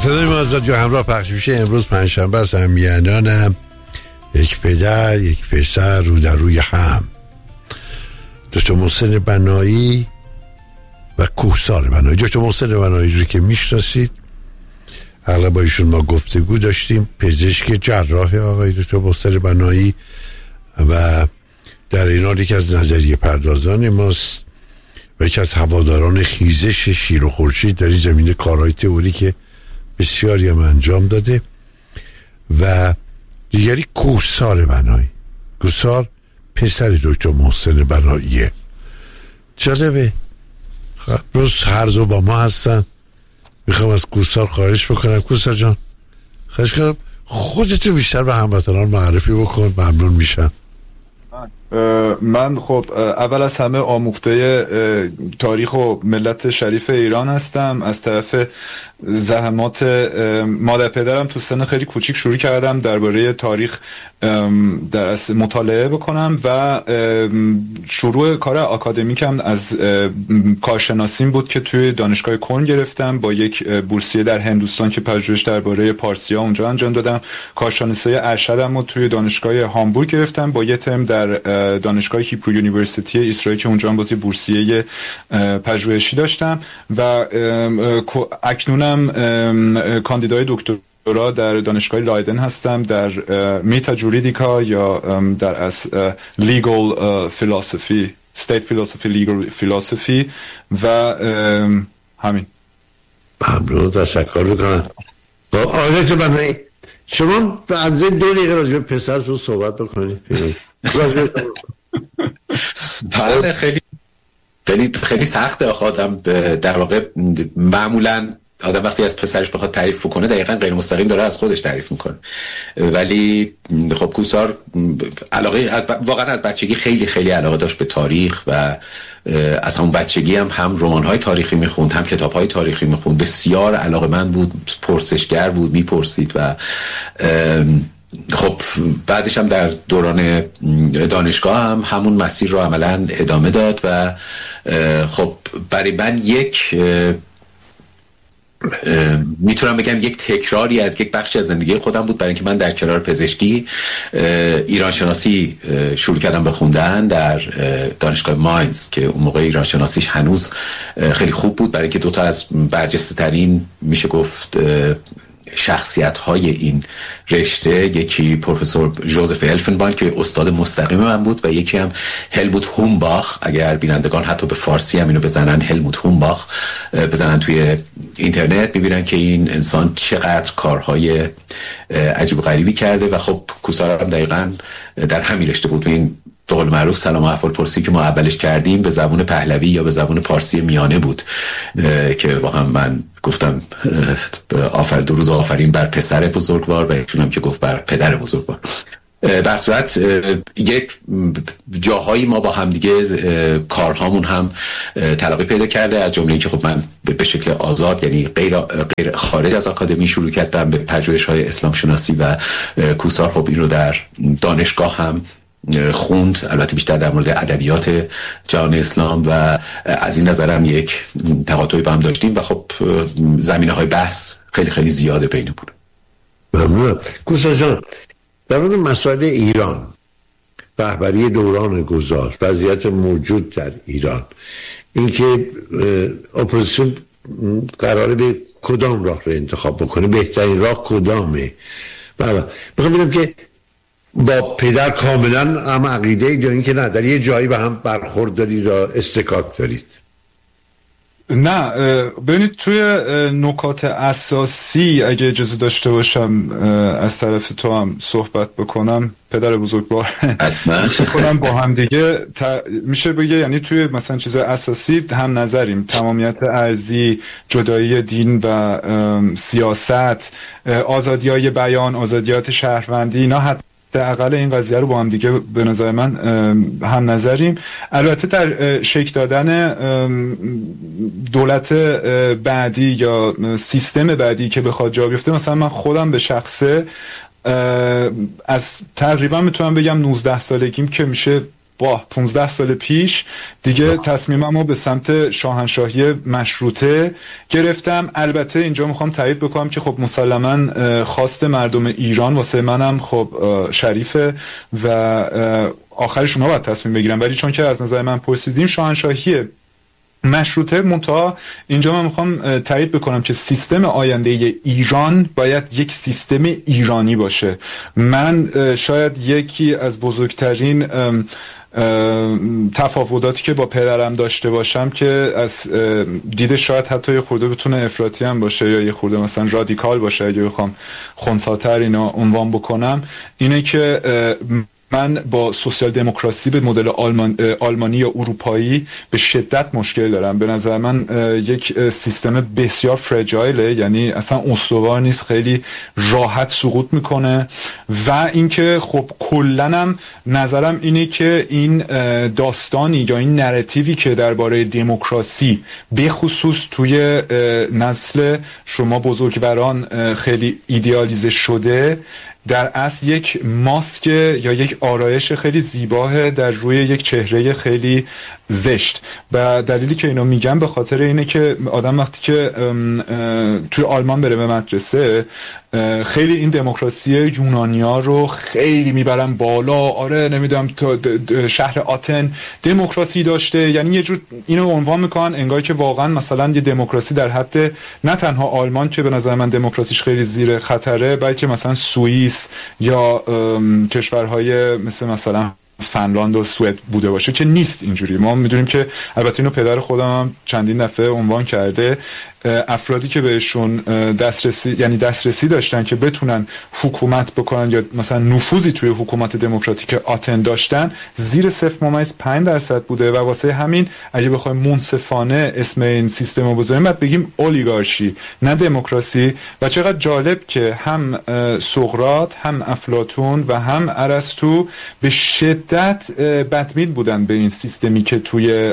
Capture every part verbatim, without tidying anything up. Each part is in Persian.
صدای ما از رادیو همراه پخش میشه. امروز پنجشنبه است. همیهنانم یک پدر یک پسر رو در روی هم، دکتر محسن بنایی و کوهسار بنایی. دکتر محسن بنایی رو که میشناسید، اغلب با ایشون ما گفتگو داشتیم. پزشک جراح آقای دکتر محسن بنایی و در این حال یکی از نظریه پردازان ماست و یکی از هواداران خیزش شیر و خورشید در این زمینه کارهای تئوری که بسیاری هم انجام داده. و دیگری کوهسار بنایی. کوهسار پسر دکتر محسن بناییه. جالبه. خب روز هر دو با ما هستن. میخوام از کوهسار خواهش بکنم، کوهسار جان خواهش کنم خودتو بیشتر به هموطنان معرفی بکن، ممنون میشم. من خب اول از همه آموخته تاریخ و ملت شریف ایران هستم. از طرف زحمات مادر پدرم تو سن خیلی کوچیک شروع کردم درباره تاریخ در مطالعه بکنم و شروع کار آکادمیکم از کارشناسیم بود که توی دانشگاه کلن گرفتم با یک بورسیه در هندوستان که پژوهش درباره پارسی‌ها اونجا انجام دادم. کارشناسی ارشدم رو توی دانشگاه هامبورگ گرفتم با یه ترم در دانشگاه هیپرو یونیورسیتی اسرائیل که اونجا هم باز بورسیه پژوهشی داشتم و اکنونم کاندیدای دکترا در دانشگاه لایدن هستم در میتا جوریدیکا یا در از لیگل فیلسوفی، استیت فیلسوفی، لیگل فیلسوفی و همین. ممنون، تشکر میکنم. آقای دکتر بنایی شما به اندازه دو دقیقه راجع به پسرتون صحبت بکنید. بله خیلی خیلی خیلی سخته آخه آدم در واقع معمولا آدم وقتی از پسرش بخواد تعریف بکنه دقیقاً غیر مستقیم داره از خودش تعریف میکنه. ولی خب کوهسار علاقه از واقعا از بچگی خیلی خیلی علاقه داشت به تاریخ و از همون بچگی هم هم رمان‌های تاریخی میخوند هم کتاب‌های تاریخی میخوند. بسیار علاقه‌مند بود، پرسشگر بود، میپرسید و خب بعدش هم در دوران دانشگاه هم همون مسیر رو عملاً ادامه داد و خب برای من یک میتونم بگم یک تکراری از یک بخشی از زندگی خودم بود، برای اینکه من در کنار پزشکی ایران شناسی شروع کردم به خوندن در دانشگاه ماینز که اون موقع ایران شناسیش هنوز خیلی خوب بود، برای اینکه دوتا از برجسته ترین میشه گفت شخصیت های این رشته، یکی پروفسور جوزف الفنبایم که استاد مستقیم من بود و یکی هم هلموت هومباخ. اگر بینندگان حتی به فارسی هم اینو بزنن هلموت هومباخ بزنن توی اینترنت میبینن که این انسان چقدر کارهای عجیب و غریبی کرده و خب کوهسار هم دقیقاً در همین رشته بود. این به قول معروف سلام و احوال پرسی که ما اولش کردیم به زبان پهلوی یا به زبان پارسی میانه بود که واقعا من گفتم آفر درود و آفرین بر پسر بزرگوار و ایشون هم که گفت بر پدر بزرگوار. در صورت یک جاهایی ما با هم دیگه کارهامون هم تلاقی پیدا کرده، از جمله اینکه خب من به شکل آزاد یعنی غیر غیر خارج از آکادمی شروع کردم به پژوهش‌های اسلام شناسی و کوهسار خب این رو در دانشگاه هم خوند، البته بیشتر در مورد ادبیات جهان اسلام و از این نظرم یک تقاطعی با هم داشتیم و خب زمینه‌های بحث خیلی خیلی زیاده بینمون. ممنونم. کوهسار جان در مورد مسائل ایران، رهبری دوران گذار، وضعیت موجود در ایران، اینکه اپوزیسیون قراره به کدام راه رو انتخاب بکنه، بهترین راه کدامه؟ بله میخوام ببینم که با پدر کاملا هم عقیده اید یا اینکه نه در یه جایی به هم برخورد دارید یا استکاک دارید؟ نه ببینید توی نکات اساسی اگه اجازه داشته باشم از طرف تو هم صحبت بکنم پدر بزرگوار کنم با هم دیگه ت... میشه بگه یعنی توی مثلا چیز اساسی هم نظریم، تمامیت ارضی، جدایی دین و سیاست، آزادی‌های بیان، آزادیات شهروندی، اینا حتی حداقل این قضیه رو با هم دیگه به نظر من هم نظریم. البته در شکل دادن دولت بعدی یا سیستم بعدی که بخواد جا بیفته، مثلا من خودم به شخصه از تقریبا میتونم بگم نوزده سالگیم که میشه با پونزده سال پیش دیگه تصمیممو به سمت شاهنشاهی مشروطه گرفتم. البته اینجا میخوام تایید بکنم که خب مسلماً خواست مردم ایران واسه منم خب شریفه و آخرش اونا باید تصمیم بگیرم، ولی چون که از نظر من پرسیدیم شاهنشاهی مشروطه. منتها اینجا من میخوام تایید بکنم که سیستم آینده ایران باید یک سیستم ایرانی باشه. من شاید یکی از بزرگترین تفاوتاتی که با پدرم داشته باشم که از دید شاید حتی یه خورده بتونه افراطی هم باشه یا یه خورده مثلا رادیکال باشه اگه بخوام خنثی‌تر اینا عنوان بکنم، اینه که من با سوسیال دموکراسی به مدل آلمان، آلمانی یا اروپایی به شدت مشکل دارم. به نظر من یک سیستم بسیار فرجایله، یعنی اصلا استوار نیست، خیلی راحت سقوط میکنه. و اینکه خب کلنم نظرم اینه که این داستانی یا این نراتیوی که درباره دموکراسی به خصوص توی نسل شما بزرگواران خیلی ایدئالیزه شده، در اصل یک ماسک یا یک آرایش خیلی زیباه در روی یک چهره خیلی زشت. و دلیلی که اینو میگم به خاطر اینه که آدم وقتی که توی آلمان بره به مدرسه خیلی این دموکراسی یونانیا رو خیلی میبرن بالا. آره نمیدونم تو شهر آتن دموکراسی داشته، یعنی یه جور اینو عنوان میکنن انگار که واقعا مثلا یه دموکراسی در حد نه تنها آلمان که به نظر من دموکراسیش خیلی زیر خطره، بلکه مثلا سوئیس یا کشورهای مثل مثلا فنلاند و سوئد بوده باشه که نیست اینجوری. ما میدونیم که البته اینو پدر خودم هم چندین دفعه عنوان کرده، افرادی که بهشون دسترسی یعنی دسترسی داشتن که بتونن حکومت بکنن یا مثلا نفوذی توی حکومت دموکراتیک آتن داشتن زیر صفر ممیز پنج درصد بوده. و واسه همین اگه بخوایم منصفانه اسم این سیستم رو بذاریم باید بگیم اولیگارشی نه دموکراسی. و چقدر جالب که هم سقراط هم افلاطون و هم ارسطو به شدت بدبین بودن به این سیستمی که توی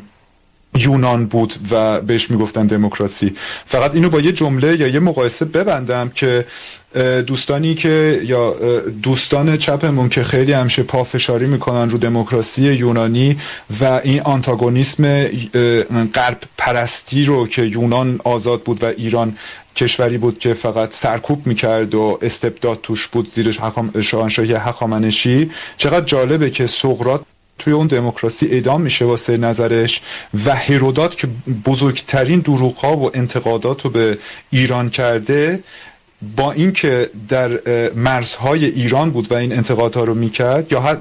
یونان بود و بهش میگفتن دموکراسی. فقط اینو با یه جمله یا یه مقایسه ببندم که دوستانی که یا دوستان چپمون که خیلی همیشه پافشاری میکنن رو دموکراسی یونانی و این آنتاگونیسم غرب پرستی رو که یونان آزاد بود و ایران کشوری بود که فقط سرکوب میکرد و استبداد توش بود زیر شاهنشاهی هخامنشی، چقدر جالبه که سقراط توی اون دموکراسی اعدام میشه واسه نظرش و هرودات که بزرگترین دروغ‌ها و انتقادات رو به ایران کرده با اینکه در مرزهای ایران بود و این انتقادها رو میکرد یا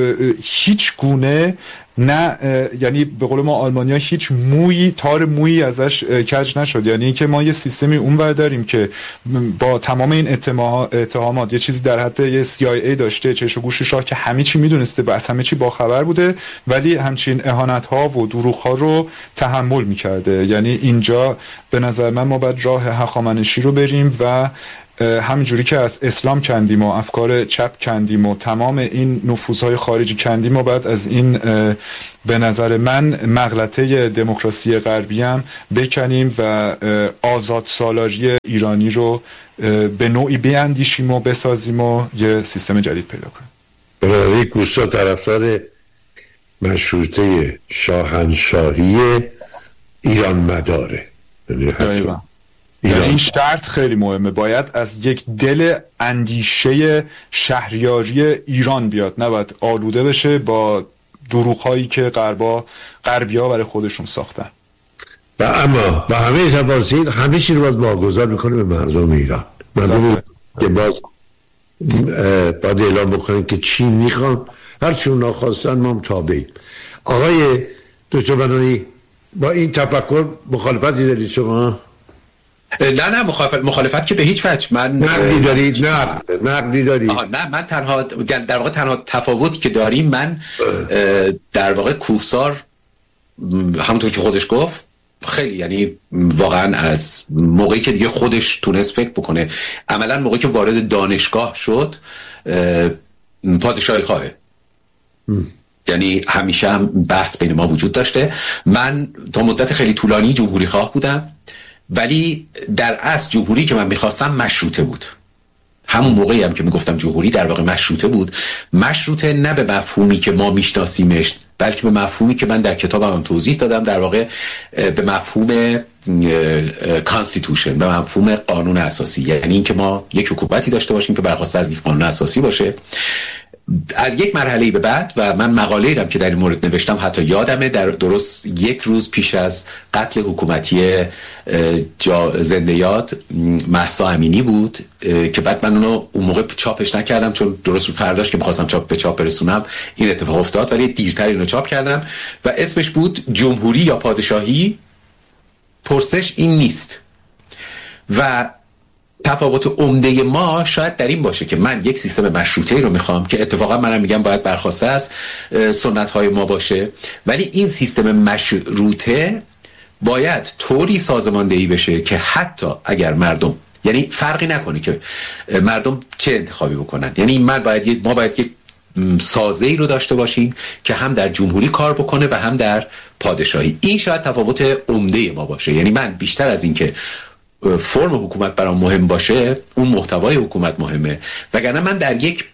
هیچ گونه نه، یعنی به قول ما آلمانیا هیچ مویی تار مویی ازش کج نشد. یعنی اینکه ما یه سیستمی اونور داریم که با تمام این اتهامات یه چیزی در حد یه سی آی ای داشته، چش و گوش شاه که همه چی میدونسته، بس همه چی با خبر بوده، ولی همچین اهانت ها و دروغ ها رو تحمل میکرده. یعنی اینجا به نظر من ما باید راه هخامنشی رو بریم و همینجوری که از اسلام کندیم و افکار چپ کندیم و تمام این نفوذهای خارجی کندیم و بعد از این به نظر من مغلطه دموکراسی غربی هم بکنیم و آزاد سالاری ایرانی رو به نوعی بیاندیشیم و بسازیم و یه سیستم جدید پیدا کنیم. برای کوستا طرفدار مشروطه شاهنشاهی ایران مداره. یعنی این شرط خیلی مهمه، باید از یک دل اندیشه شهریاری ایران بیاد، نباید آلوده بشه با دروغ‌هایی که غربا غربی‌ها برای خودشون ساختن. و اما با همه تفاصیل همه چی رو باز واگذار میکنه به مردم ایران. مردم که باز باید اعلام بکنن که چی میخوان، هر چی اونا خواستن ما هم تابعیم. آقای دکتر بنایی با این تفکر مخالفتی دارید شما؟ نه نه مخالفت مخالفت که به هیچ وجه. من نقدی دارید؟ نقد نقدی دارید؟ نه من تنها در واقع تنها تفاوتی که داریم، من در واقع کوهسار همونطور که خودش گفت خیلی، یعنی واقعا از موقعی که دیگه خودش تونست فکر بکنه، عملا موقعی که وارد دانشگاه شد پادشاهی خواهه. یعنی همیشه هم بحث بین ما وجود داشته. من تا مدت خیلی طولانی جمهوری خواه بودم، ولی در اصل جمهوری که من میخواستم مشروطه بود. همون موقعی هم که میگفتم جمهوری در واقع مشروطه بود. مشروطه نه به مفهومی که ما میشناسیمش، بلکه به مفهومی که من در کتابم توضیح دادم، در واقع به مفهوم کانستیتوشن، به مفهوم قانون اساسی. یعنی اینکه ما یک حکومتی داشته باشیم که برخواسته از یک قانون اساسی باشه. از یک مرحله به بعد، و من مقاله‌ای هم که در این مورد نوشتم حتی یادمه، در درست یک روز پیش از قتل حکومتی زنده یاد مهسا امینی بود که بعد من اونو اون موقع چاپش نکردم چون درست رو فرداش که می‌خواستم چاپ به چاپ برسونم این اتفاق افتاد، ولی دیرتر اینو چاپ کردم و اسمش بود جمهوری یا پادشاهی؟ پرسش این نیست. و تفاوت عمده ما شاید در این باشه که من یک سیستم مشروطه‌ای رو میخوام که اتفاقا منم میگم باید برخواسته از سنت‌های ما باشه، ولی این سیستم مشروطه باید طوری سازماندهی بشه که حتی اگر مردم، یعنی فرقی نکنه که مردم چه انتخابی بکنن، یعنی من باید ما باید یک سازه‌ای رو داشته باشیم که هم در جمهوری کار بکنه و هم در پادشاهی. این شاید تفاوت عمده ما باشه. یعنی من بیشتر از این که فرم حکومت برام مهم باشه، اون محتوای حکومت مهمه. وگرنه من در یک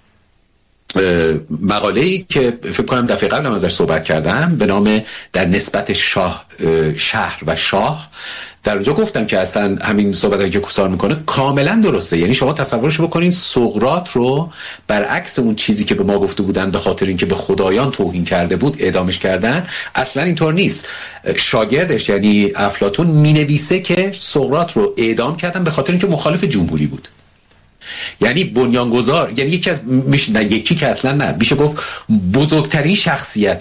مقاله‌ای که فکر کنم دفعه قبلم ازش صحبت کردم به نام در نسبت شاه شهر و شاه، در اونجا گفتم که اصلا همین صحبتایی که کوسار میکنه کاملا درسته. یعنی شما تصورش بکنین سقراط رو برعکس اون چیزی که به ما گفته بودن به خاطر اینکه به خدایان توهین کرده بود اعدامش کردن، اصلا اینطور نیست. شاگردش یعنی افلاطون مینویسه که سقراط رو اعدام کردن به خاطر اینکه مخالف جمهوری بود. یعنی بنیانگذار، یعنی یکی از میشه نه یکی که اصلا نه میشه گفت بزرگترین شخصیت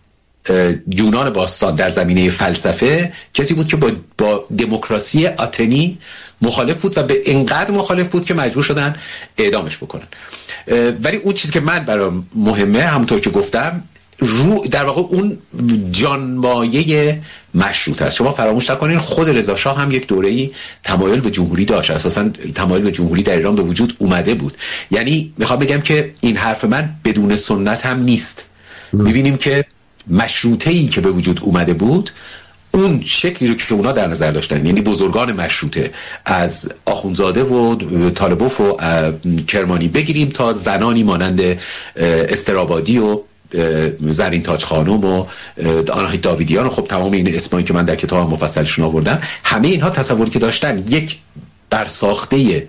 یونان باستان در زمینه فلسفه کسی بود که با, با دموکراسی آتنی مخالف بود و به انقدر مخالف بود که مجبور شدن اعدامش بکنن. ولی اون چیزی که من برام مهمه، همونطور که گفتم، رو در واقع اون جانمایه مشروط است. شما فراموش نکنین خود رضا شاه هم یک دوره‌ای تمایل به جمهوری داشت، اساساً تمایل به جمهوری در ایران به وجود اومده بود. یعنی میخوام بگم که این حرف من بدون سنت هم نیست. میبینیم که مشروطه‌ای که به وجود اومده بود اون شکلی رو که اونا در نظر داشتن، یعنی بزرگان مشروطه از آخوندزاده و طالبوف و کرمانی بگیریم تا زنانی مانند استرابادی و زرین تاج خانم و آناهیت داویدیان و خب تمام این اسمایی که من در کتاب مفصلشون آوردم، همه اینها تصوری که داشتن یک برساخته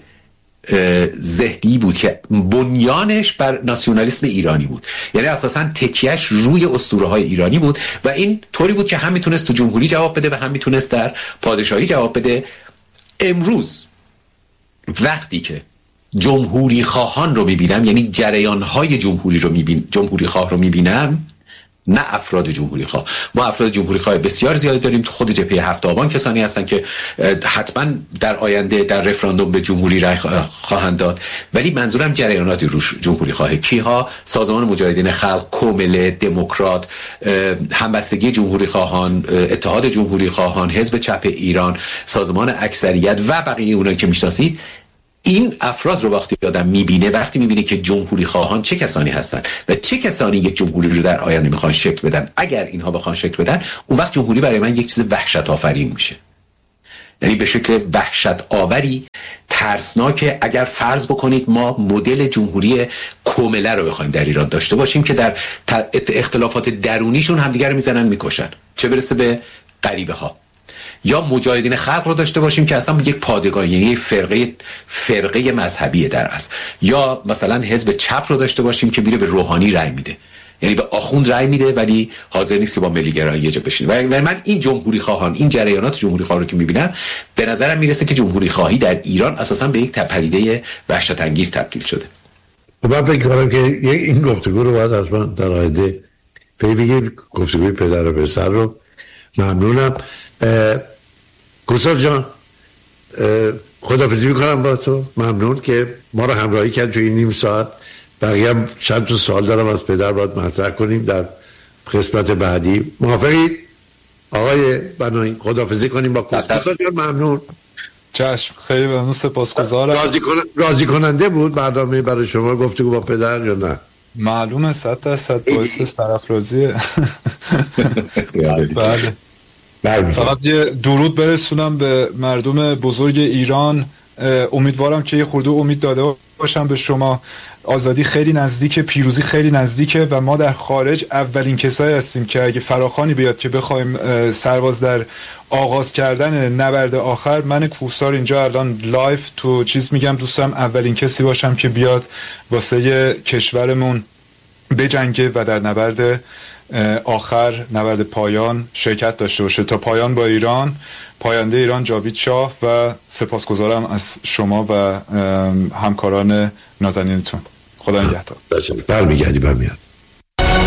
ذهنی بود که بنیانش بر ناسیونالیسم ایرانی بود. یعنی اساساً تکیهش روی اسطوره‌های ایرانی بود و این طوری بود که هم میتونست تو جمهوری جواب بده و هم میتونست در پادشاهی جواب بده. امروز وقتی که جمهوری خواهان رو میبینم، یعنی جریان‌های جمهوری رو میبینم، جمهوری خواه رو میبینم، نه افراد جمهوری خواه. ما افراد جمهوری خواه بسیار زیادی داریم. تو خود جبهه هفت آبان کسانی هستن که حتما در آینده در رفراندوم به جمهوری رای خواهند داد، ولی منظورم جریاناتی روش جمهوری خواه. کیها؟ سازمان مجاهدین خلق، کومله، دموکرات، همبستگی جمهوری خواهان، اتحاد جمهوری خواهان، حزب چپ ایران، سازمان اکثریت و بقیه اونایی که میشناسید. این افراد رو وقتی آدم میبینه، وقتی میبینه که جمهوری خواهان چه کسانی هستن و چه کسانی یک جمهوری رو در آینده میخوان شکل بدن، اگر اینها بخوان شکل بدن، اون وقت جمهوری برای من یک چیز وحشت آفرین میشه. یعنی به شکل وحشت آوری ترسناک. اگر فرض بکنید ما مدل جمهوری کومله رو بخوایم در ایران داشته باشیم که در اختلافات درونیشون همدیگر رو میزنن میکشن، چه برسه به غریبه ها، یا مجاهدین خلق رو داشته باشیم که اصلا یک پادگان، یعنی فرقه فرقه مذهبی در است، یا مثلا حزب چپ رو داشته باشیم که میره به روحانی رأی میده، یعنی به آخوند رأی میده ولی حاضر نیست که با ملی گرایی یه جا بشینه. و من این جمهوری خواهان، این جریانات جمهوری خواه رو که میبینم، به نظرم میرسه که جمهوری خواهی در ایران اساسا به یک پدیده وحشت انگیز تبدیل شده. من فکر کنم که این گفتگو رو باید اصلا در آینده پی بگیر، گفتگوی پدر و پسر رو. ممنونم. کوسار جان، خداحافظی میکنم با تو. ممنون که ما رو همراهی کرد توی این نیم ساعت. بقیه هم چند تا سوال دارم از پدر باید مطرح کنیم در قسمت بعدی. موافقی آقای بنایی خداحافظی کنیم با کوسار جان؟ ممنون. چشم، خیلی ممنون، سپاسگزارم. راضی کن... راضی کننده بود برنامه برای شما گفتگو با پدر یا نه؟ معلومه صد درصد باعث سرافرازیه. بله. فقط یه درود برسونم به مردم بزرگ ایران. امیدوارم که یه خورده امید داده باشم به شما. آزادی خیلی نزدیکه، پیروزی خیلی نزدیکه و ما در خارج اولین کسایی هستیم که اگه فراخوانی بیاد که بخوایم سرباز در آغاز کردن نبرد آخر، من کوهسار اینجا الان لایف تو چیز میگم دوستم اولین کسی باشم که بیاد واسه کشورمون بجنگه و در نبرد آخر، نبرد پایان شرکت داشته باشه تا پایان با ایران. پاینده ایران جاوید شاه و سپاسگزارم از شما و همکاران نازنینتون. خدا نگهدار. برمیگردی برمیاد.